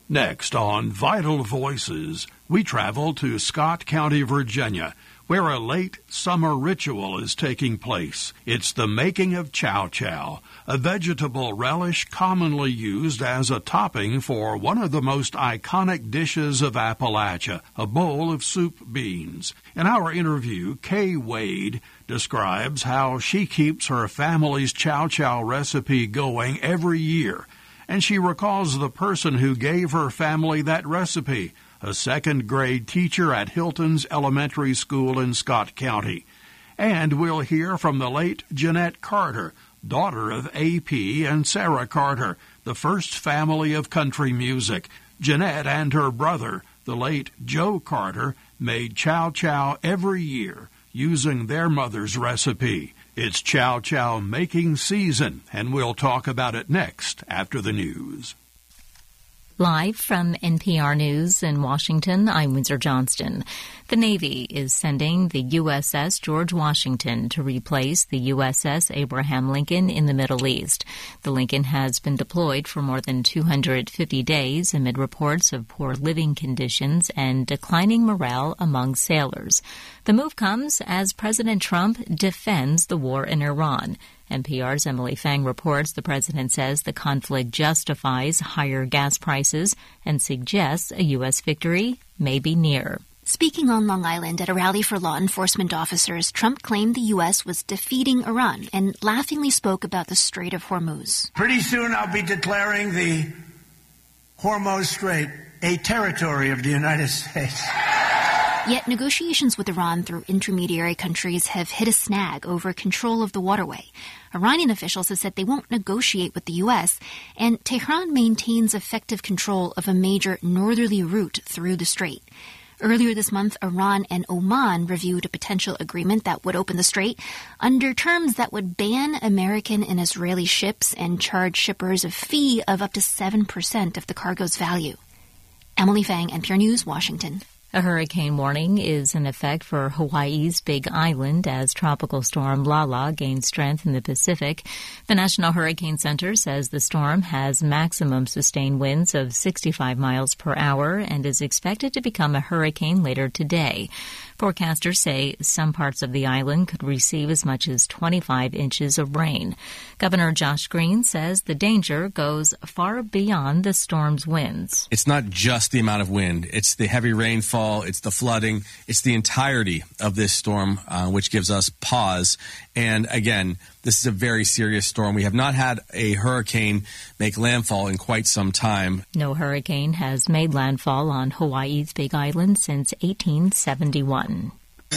Next on Vital Voices, we travel to Scott County, Virginia, where a late summer ritual is taking place. It's the making of chow chow, a vegetable relish commonly used as a topping for one of the most iconic dishes of Appalachia, a bowl of soup beans. In our interview, Kay Wade describes how she keeps her family's chow chow recipe going every year, and she recalls the person who gave her family that recipe, a second-grade teacher at Hilton's Elementary School in Scott County. And we'll hear from the late Jeanette Carter, daughter of A.P. and Sarah Carter, the first family of country music. Jeanette and her brother, the late Joe Carter, made chow chow every year using their mother's recipe. It's chow chow making season, and we'll talk about it next after the news. Live from NPR News in Washington, I'm Windsor Johnston. The Navy is sending the USS George Washington to replace the USS Abraham Lincoln in the Middle East. The Lincoln has been deployed for more than 250 days amid reports of poor living conditions and declining morale among sailors. The move comes as President Trump defends the war in Iran. NPR's Emily Fang reports the president says the conflict justifies higher gas prices and suggests a U.S. victory may be near. Speaking on Long Island at a rally for law enforcement officers, Trump claimed the U.S. was defeating Iran and laughingly spoke about the Strait of Hormuz. Pretty soon I'll be declaring the Hormuz Strait a territory of the United States. Yet negotiations with Iran through intermediary countries have hit a snag over control of the waterway. Iranian officials have said they won't negotiate with the U.S., and Tehran maintains effective control of a major northerly route through the strait. Earlier this month, Iran and Oman reviewed a potential agreement that would open the strait under terms that would ban American and Israeli ships and charge shippers a fee of up to 7% of the cargo's value. Emily Fang, NPR News, Washington. A hurricane warning is in effect for Hawaii's Big Island as Tropical Storm Lala gains strength in the Pacific. The National Hurricane Center says the storm has maximum sustained winds of 65 miles per hour and is expected to become a hurricane later today. Forecasters say some parts of the island could receive as much as 25 inches of rain. Governor Josh Green says the danger goes far beyond the storm's winds. It's not just the amount of wind. It's the heavy rainfall. It's the flooding. It's the entirety of this storm, which gives us pause. And again, this is a very serious storm. We have not had a hurricane make landfall in quite some time. No hurricane has made landfall on Hawaii's Big Island since 1871.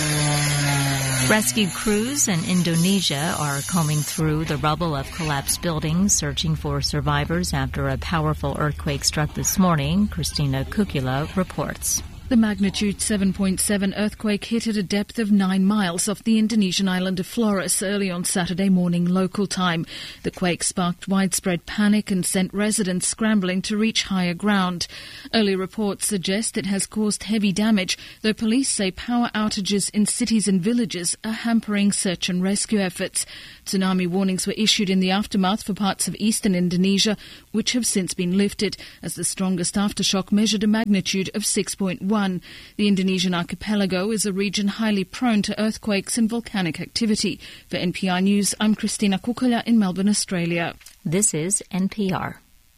Rescue crews in Indonesia are combing through the rubble of collapsed buildings, searching for survivors after a powerful earthquake struck this morning. Christina Kukula reports. The magnitude 7.7 earthquake hit at a depth of 9 miles off the Indonesian island of Flores early on Saturday morning local time. The quake sparked widespread panic and sent residents scrambling to reach higher ground. Early reports suggest it has caused heavy damage, though police say power outages in cities and villages are hampering search and rescue efforts. Tsunami warnings were issued in the aftermath for parts of eastern Indonesia, which have since been lifted, as the strongest aftershock measured a magnitude of 6.1. The Indonesian archipelago is a region highly prone to earthquakes and volcanic activity. For NPR News, I'm Christina Kukula in Melbourne, Australia. This is NPR.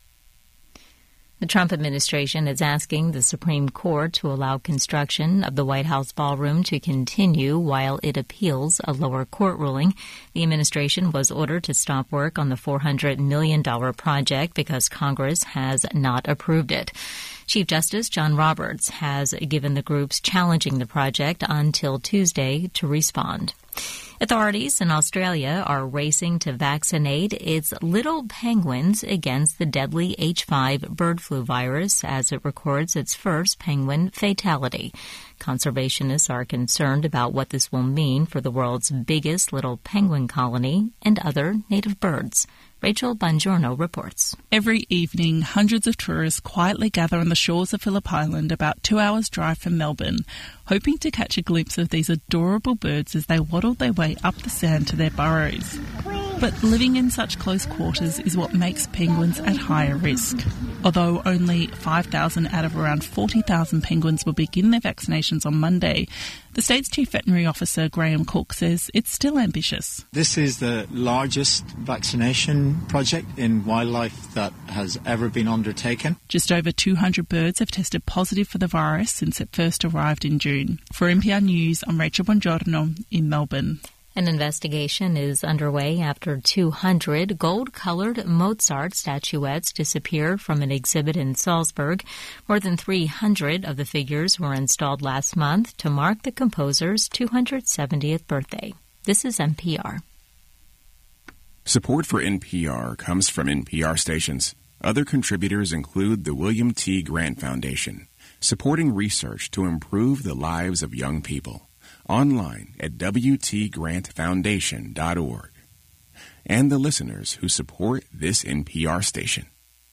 The Trump administration is asking the Supreme Court to allow construction of the White House ballroom to continue while it appeals a lower court ruling. The administration was ordered to stop work on the $400 million project because Congress has not approved it. Chief Justice John Roberts has given the groups challenging the project until Tuesday to respond. Authorities in Australia are racing to vaccinate its little penguins against the deadly H5 bird flu virus as it records its first penguin fatality. Conservationists are concerned about what this will mean for the world's biggest little penguin colony and other native birds. Rachel Bongiorno reports. Every evening, hundreds of tourists quietly gather on the shores of Phillip Island, about 2 hours' drive from Melbourne, hoping to catch a glimpse of these adorable birds as they waddle their way up the sand to their burrows. Please But living in such close quarters is what makes penguins at higher risk. Although only 5,000 out of around 40,000 penguins will begin their vaccinations on Monday, the state's Chief Veterinary Officer Graham Cook says it's still ambitious. This is the largest vaccination project in wildlife that has ever been undertaken. Just over 200 birds have tested positive for the virus since it first arrived in June. For NPR News, I'm Rachel Bongiorno in Melbourne. An investigation is underway after 200 gold-colored Mozart statuettes disappeared from an exhibit in Salzburg. More than 300 of the figures were installed last month to mark the composer's 270th birthday. This is NPR. Support for NPR comes from NPR stations. Other contributors include the William T. Grant Foundation, supporting research to improve the lives of young people. Online at WTGrantFoundation.org. And the listeners who support this NPR station.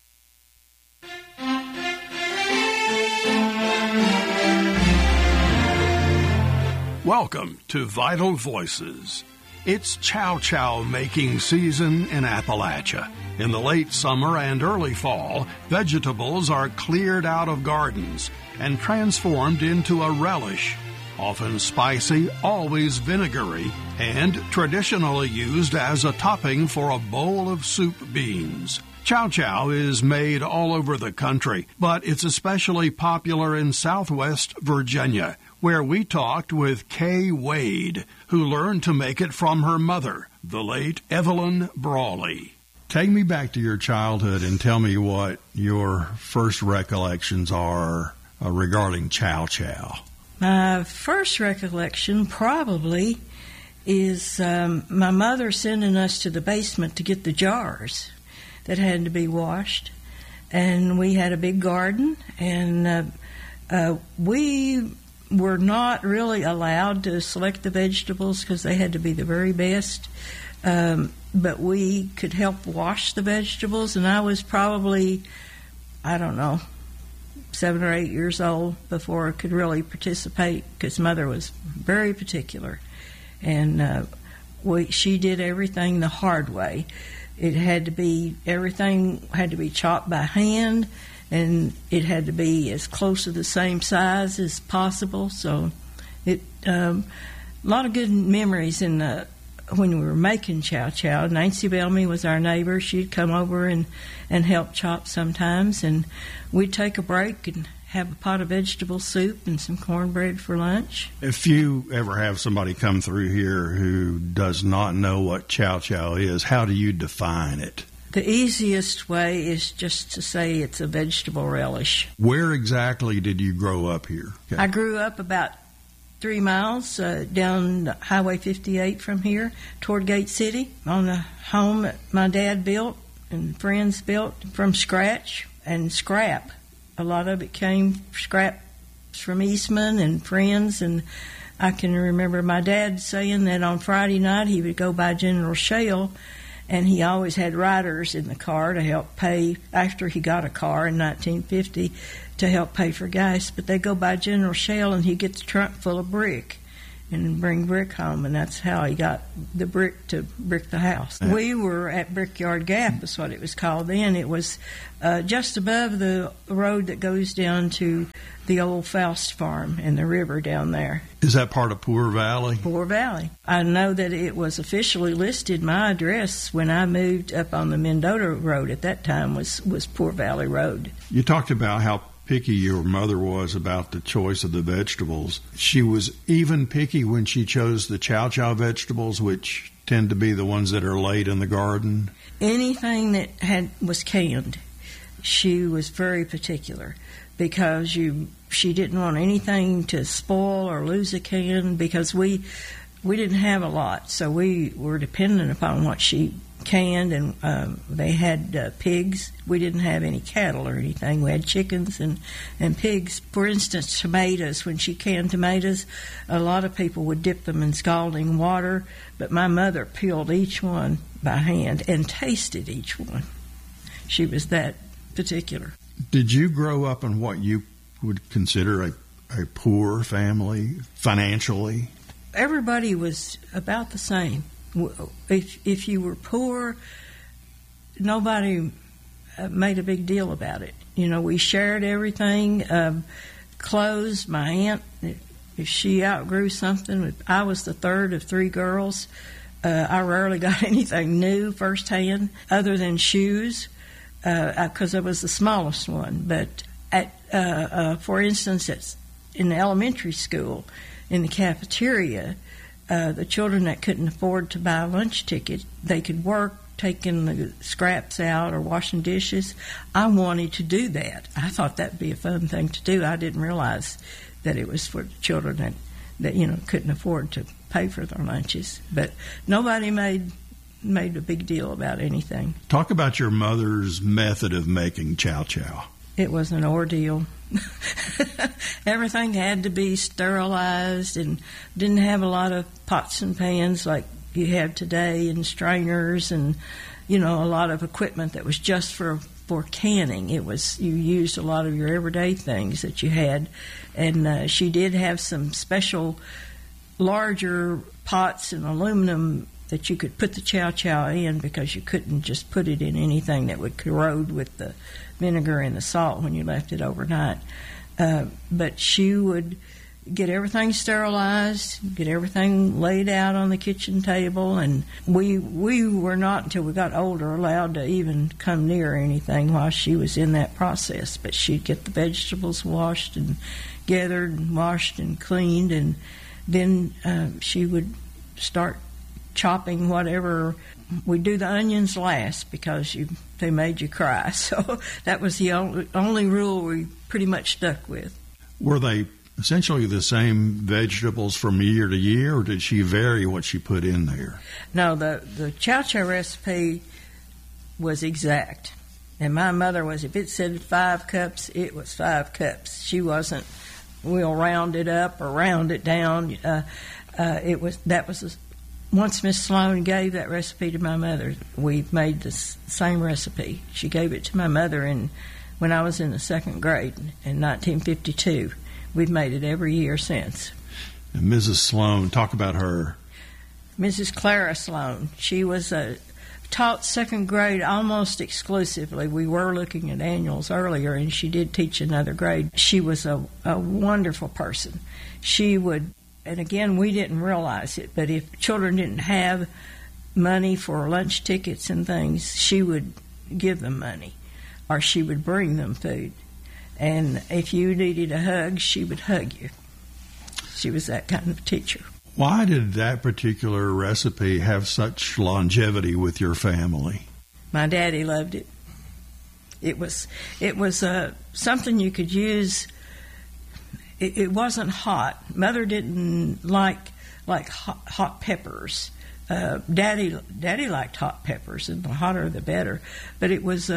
Welcome to Vital Voices. It's chow chow making season in Appalachia. In the late summer and early fall, vegetables are cleared out of gardens and transformed into a relish. Often spicy, always vinegary, and traditionally used as a topping for a bowl of soup beans. Chow chow is made all over the country, but it's especially popular in Southwest Virginia, where we talked with Kay Wade, who learned to make it from her mother, the late Evelyn Brawley. Take me back to your childhood and tell me what your first recollections are regarding chow chow. My first recollection probably is my mother sending us to the basement to get the jars that had to be washed. And we had a big garden, and we were not really allowed to select the vegetables because they had to be the very best. But we could help wash the vegetables, and I was probably, 7 or 8 years old before I could really participate because Mother was very particular, and she did everything the hard way. Everything had to be chopped by hand, and it had to be as close to the same size as possible. So a lot of good memories when we were making chow chow. Nancy Bellamy was our neighbor. She'd come over and help chop sometimes, and we'd take a break and have a pot of vegetable soup and some cornbread for lunch. If you ever have somebody come through here who does not know what chow chow is, how do you define it? The easiest way is just to say it's a vegetable relish. Where exactly did you grow up here? Okay. I grew up about 3 miles down Highway 58 from here toward Gate City on a home that my dad built and friends built from scratch and scrap. A lot of it came scraps from Eastman and friends, and I can remember my dad saying that on Friday night he would go by General Shale, and he always had riders in the car to help pay after he got a car in 1950 to help pay for gas. But they go by General Shale, and he'd get the trunk full of brick and bring brick home, and that's how he got the brick to brick the house. Yeah. We were at Brickyard Gap, is what it was called then. It was just above the road that goes down to the old Faust farm and the river down there. Is that part of Poor Valley? Poor Valley. I know that it was officially listed. My address when I moved up on the Mendota Road at that time was Poor Valley Road. You talked about how picky your mother was about the choice of the vegetables. She was even picky when she chose the chow chow vegetables, which tend to be the ones that are laid in the garden. Anything that was canned, she was very particular because she didn't want anything to spoil or lose a can because we didn't have a lot, so we were dependent upon what she canned, and they had pigs. We didn't have any cattle or anything. We had chickens and pigs. For instance, tomatoes. When she canned tomatoes, a lot of people would dip them in scalding water, but my mother peeled each one by hand and tasted each one. She was that particular. Did you grow up in what you would consider a poor family financially? Everybody was about the same. If you were poor, nobody made a big deal about it. We shared everything. Clothes, my aunt, if she outgrew something, I was the third of 3 girls. I rarely got anything new firsthand other than shoes, because I was the smallest one. But for instance, in the elementary school, in the cafeteria, the children that couldn't afford to buy a lunch ticket, they could work taking the scraps out or washing dishes. I wanted to do that. I thought that'd be a fun thing to do. I didn't realize that it was for the children that couldn't afford to pay for their lunches. But nobody made a big deal about anything. Talk about your mother's method of making chow chow. It was an ordeal. Everything had to be sterilized and didn't have a lot of pots and pans like you have today, and strainers, and a lot of equipment that was just for canning. You used a lot of your everyday things that you had, and she did have some special larger pots in aluminum that you could put the chow chow in, because you couldn't just put it in anything that would corrode with the vinegar and the salt when you left it overnight. But she would get everything sterilized, get everything laid out on the kitchen table, and we were not, until we got older, allowed to even come near anything while she was in that process. But she'd get the vegetables washed and gathered and washed and cleaned, and then she would start chopping whatever. We'd do the onions last because they made you cry. So that was the only rule we pretty much stuck with. Were they essentially the same vegetables from year to year, or did she vary what she put in there? No, the chow chow recipe was exact. And my mother was, if it said 5 cups, it was 5 cups. She wasn't, we'll round it up or round it down. Once Miss Sloan gave that recipe to my mother, we made the same recipe. She gave it to my mother when I was in the 2nd grade in 1952. We've made it every year since. And Mrs. Sloan, talk about her. Mrs. Clara Sloan. She was taught 2nd grade almost exclusively. We were looking at annuals earlier, and she did teach another grade. She was a wonderful person. She would, and again, we didn't realize it, but if children didn't have money for lunch tickets and things, she would give them money, or she would bring them food. And if you needed a hug, she would hug you. She was that kind of teacher. Why did that particular recipe have such longevity with your family? My daddy loved it. It was something you could use. It wasn't hot. Mother didn't like hot peppers. Daddy liked hot peppers, and the hotter the better. But it was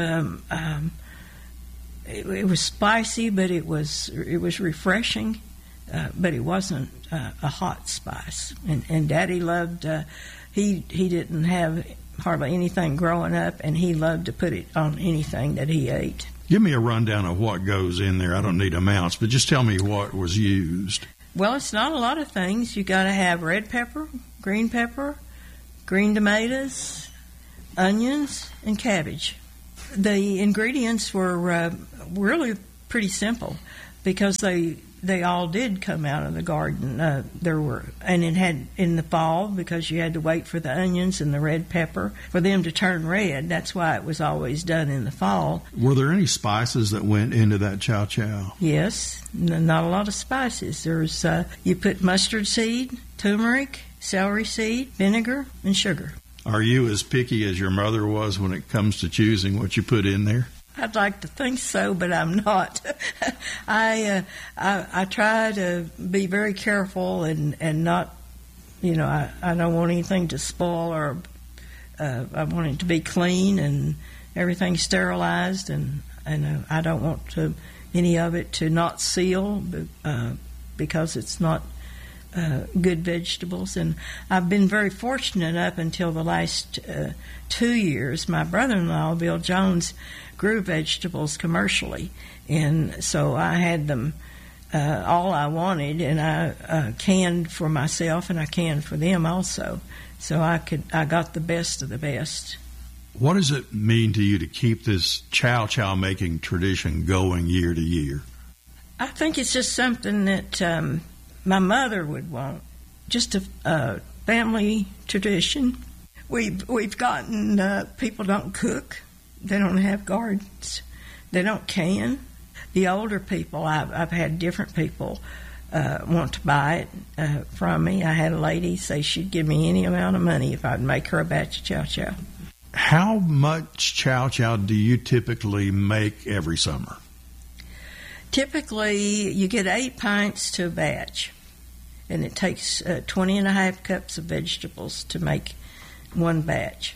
it was spicy, but it was refreshing. But it wasn't a hot spice. And Daddy loved. He didn't have hardly anything growing up, and he loved to put it on anything that he ate. Give me a rundown of what goes in there. I don't need amounts, but just tell me what was used. Well, it's not a lot of things. You got to have red pepper, green tomatoes, onions, and cabbage. The ingredients were really pretty simple because they all did come out of the garden. And it had in the fall, because you had to wait for the onions and the red pepper for them to turn red. That's why it was always done in the fall. Were there any spices that went into that chow chow? Yes, not a lot of spices. There's you put mustard seed, turmeric, celery seed, vinegar, and sugar. Are you as picky as your mother was when it comes to choosing what you put in there? I'd like to think so, but I'm not. I try to be very careful and not, I don't want anything to spoil, or I want it to be clean and everything sterilized, and I don't want any of it to not seal because it's not good vegetables. And I've been very fortunate up until the last 2 years. My brother-in-law, Bill Jones, grew vegetables commercially, and so I had them all I wanted, and I canned for myself and I canned for them also. So I got the best of the best. What does it mean to you to keep this chow chow making tradition going year to year? I think it's just something that my mother would want, just a family tradition. We've gotten people don't cook, they don't have gardens, they don't can. The older people, I've had different people want to buy it from me. I had a lady say she'd give me any amount of money if I'd make her a batch of chow chow. How much chow chow do you typically make every summer? Typically, you get 8 pints to a batch, and it takes 20 and a half cups of vegetables to make one batch.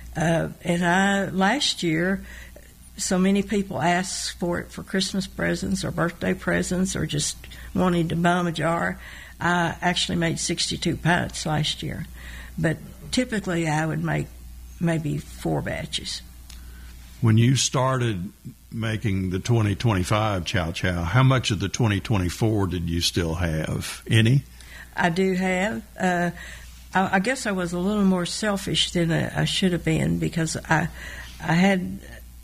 Last year, so many people asked for it for Christmas presents or birthday presents or just wanted to bum a jar. I actually made 62 pints last year. But typically I would make maybe 4 batches. When you started making the 2025 chow chow, how much of the 2024 did you still have? Any? I do have. I guess I was a little more selfish than I should have been, because I had...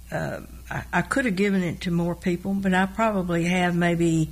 I could have given it to more people, but I probably have maybe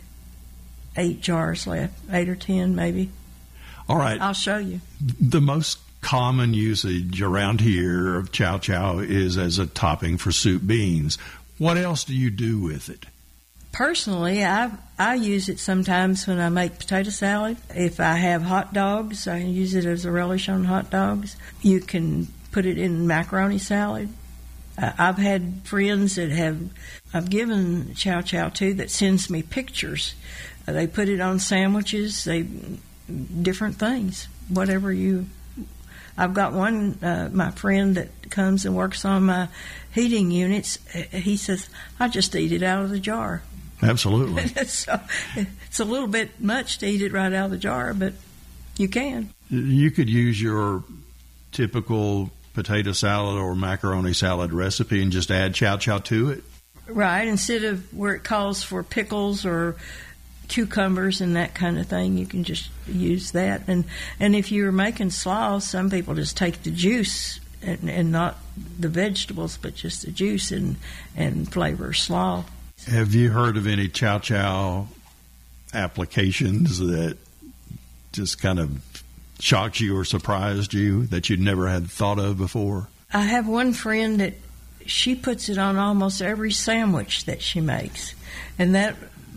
8 jars left, 8 or 10 maybe. All right. I'll show you. The most common usage around here of chow chow is as a topping for soup beans. What else do you do with it? Personally, I use it sometimes when I make potato salad. If I have hot dogs, I use it as a relish on hot dogs. You can put it in macaroni salad. I've had friends that I've given chow chow to that sends me pictures. They put it on sandwiches, different things, whatever you. I've got one, my friend that comes and works on my heating units. He says, I just eat it out of the jar. Absolutely. So it's a little bit much to eat it right out of the jar, but you can. You could use your typical potato salad or macaroni salad recipe and just add chow chow to it? Right. Instead of where it calls for pickles or cucumbers and that kind of thing, you can just use that. And if you're making slaw, some people just take the juice and not the vegetables, but just the juice and flavor slaw. Have you heard of any chow chow applications that just kind of shocked you or surprised you that you'd never had thought of before? I have one friend that she puts it on almost every sandwich that she makes, and that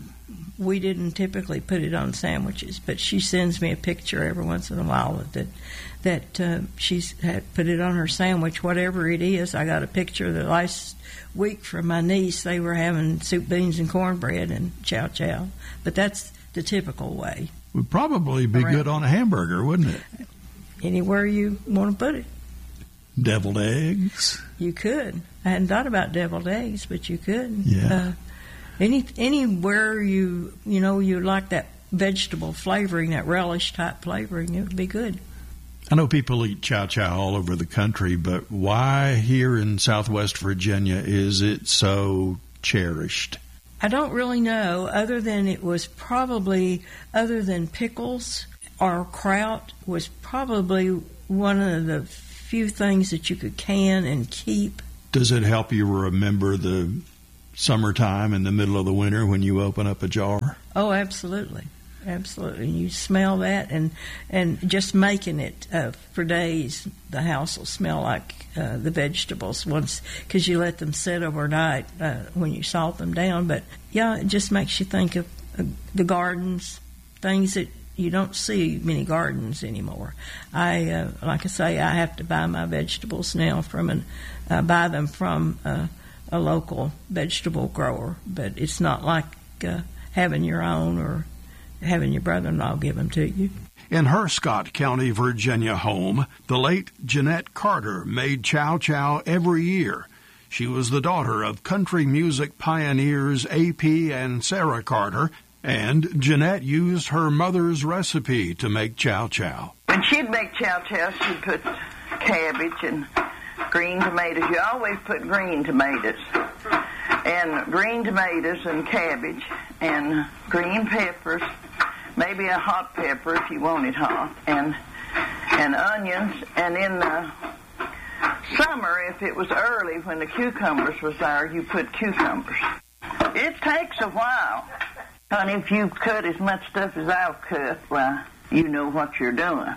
we didn't typically put it on sandwiches, but she sends me a picture every once in a while that she's had put it on her sandwich, whatever it is. I got a picture the last week from my niece. They were having soup, beans, and cornbread and chow chow, but that's the typical way. Would probably be good on a hamburger, wouldn't it? Anywhere you want to put it. Deviled eggs? You could. I hadn't thought about deviled eggs, but you could. Yeah. Anywhere you like that vegetable flavoring, that relish type flavoring, it would be good. I know people eat chow chow all over the country, but why here in Southwest Virginia is it so cherished? I don't really know, other than it was probably, other than pickles or kraut, was probably one of the few things that you could can and keep. Does it help you remember the summertime in the middle of the winter when you open up a jar? Oh, absolutely. Absolutely. You smell that, and just making it for days, the house will smell like the vegetables once, because you let them sit overnight when you salt them down. But yeah, it just makes you think of the gardens, things that you don't see many gardens anymore. Like I say, I have to buy my vegetables now buy them from a local vegetable grower, but it's not like having your own or having your brother-in-law give them to you. In her Scott County, Virginia home, the late Jeanette Carter made chow chow every year. She was the daughter of country music pioneers A.P. and Sarah Carter, and Jeanette used her mother's recipe to make chow chow. When she'd make chow chow, she'd put cabbage and green tomatoes. You always put green tomatoes. And green tomatoes and cabbage and green peppers, maybe a hot pepper if you want it hot, and onions, and in the summer, if it was early when the cucumbers was there, you put cucumbers. It takes a while. Honey, if you cut as much stuff as I've cut, well, you know what you're doing.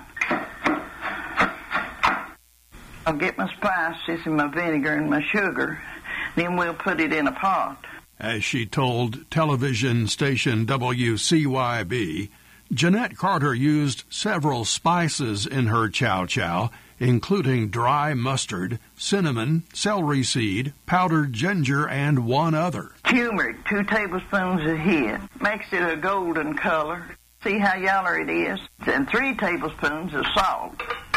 I'll get my spices and my vinegar and my sugar, then we'll put it in a pot. As she told television station WCYB, Jeanette Carter used several spices in her chow chow, including dry mustard, cinnamon, celery seed, powdered ginger, and one other. Turmeric, 2 tablespoons a head. Makes it a golden color. See how yaller it is? And 3 tablespoons of salt.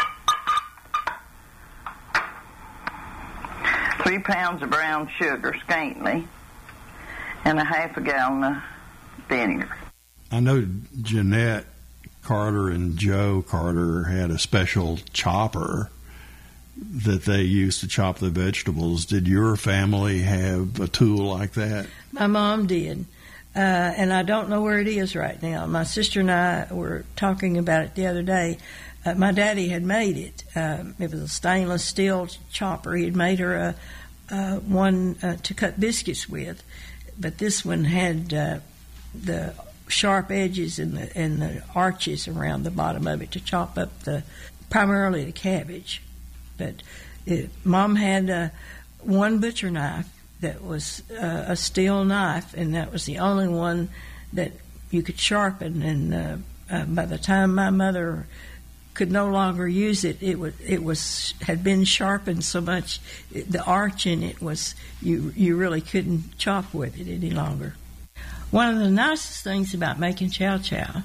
3 pounds of brown sugar, scantly, and a half a gallon of vinegar. I know Jeanette Carter and Joe Carter had a special chopper that they used to chop the vegetables. Did your family have a tool like that? My mom did, and I don't know where it is right now. My sister and I were talking about it the other day. My daddy had made it. It was a stainless steel chopper. He had made her one to cut biscuits with, but this one had the sharp edges and the arches around the bottom of it to chop up primarily the cabbage. But Mom had one butcher knife that was a steel knife, and that was the only one that you could sharpen. And by the time my mother could no longer use it, had been sharpened so much, the arch in it was you really couldn't chop with it any longer. One of the nicest things about making chow chow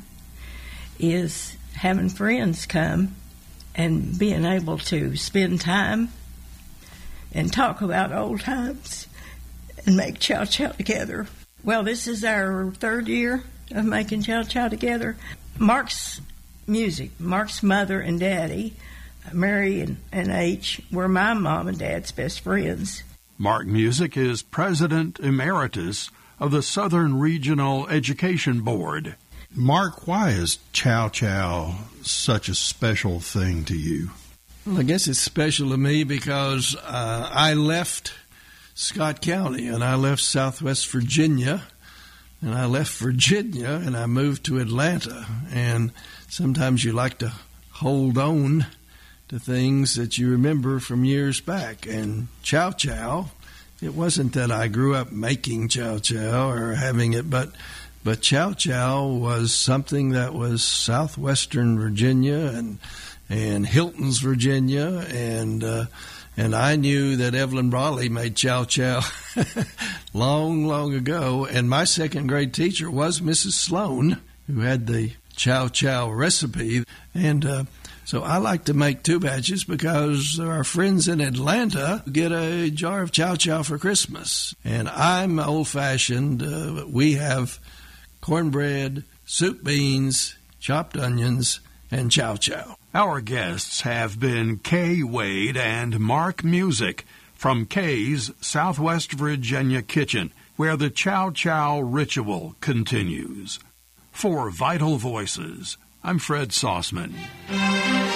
is having friends come and being able to spend time and talk about old times and make chow chow together. Well, this is our 3rd year of making chow chow together. Mark's music, Mark's mother and daddy, Mary and H, were my mom and dad's best friends. Mark Music is President Emeritus of the Southern Regional Education Board. Mark, why is chow chow such a special thing to you? Well, I guess it's special to me because I left Scott County and I left Southwest Virginia, and I left Virginia and I moved to Atlanta. And sometimes you like to hold on to things that you remember from years back. And chow chow, it wasn't that I grew up making chow chow or having it, but chow chow was something that was southwestern Virginia and Hilton's Virginia, and I knew that Evelyn Brawley made chow chow long, long ago. And my 2nd grade teacher was Mrs. Sloan, who had the chow chow recipe. And so I like to make 2 batches because our friends in Atlanta get a jar of chow chow for Christmas. And I'm old-fashioned. We have cornbread, soup beans, chopped onions, and chow chow. Our guests have been Kay Wade and Mark Music from Kay's Southwest Virginia Kitchen, where the chow chow ritual continues. For Vital Voices, I'm Fred Sauceman.